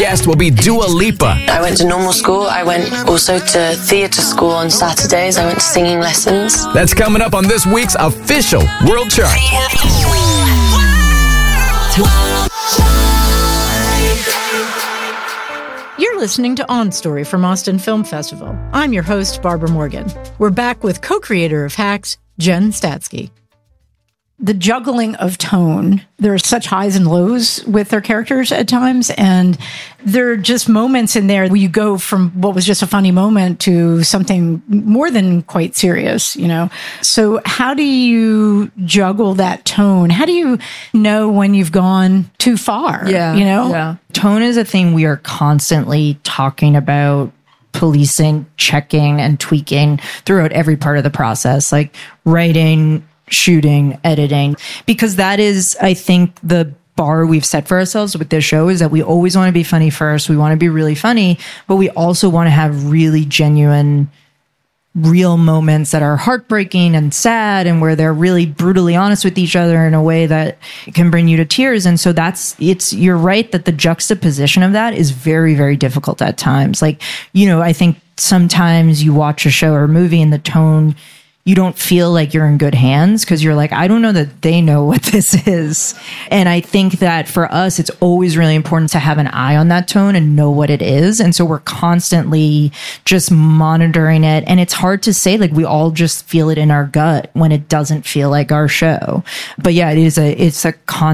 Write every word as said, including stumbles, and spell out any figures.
guest will be Dua Lipa. I went to normal school. I went also to theatre school on Saturdays. I went to singing lessons. That's coming up on this week's official World Chart. You're listening to On Story from Austin Film Festival. I'm your host, Barbara Morgan. We're back with co-creator of Hacks, Jen Statsky. The juggling of tone, there are such highs and lows with their characters at times, and there are just moments in there where you go from what was just a funny moment to something more than quite serious, you know? So how do you juggle that tone? How do you know when you've gone too far? Yeah, you know? Yeah. Tone is a thing we are constantly talking about, policing, checking, and tweaking throughout every part of the process, like writing, shooting, editing, because that is, I think, the bar we've set for ourselves with this show is that we always want to be funny first. We want to be really funny, but we also want to have really genuine, real moments that are heartbreaking and sad and where they're really brutally honest with each other in a way that can bring you to tears. And so that's, it's, you're right that the juxtaposition of that is very, very difficult at times. Like, you know, I think sometimes you watch a show or a movie and the tone, you don't feel like you're in good hands because you're like, I don't know that they know what this is. And I think that for us, it's always really important to have an eye on that tone and know what it is. And so we're constantly just monitoring it. And it's hard to say, like, we all just feel it in our gut when it doesn't feel like our show. But yeah, it is a, it's a constant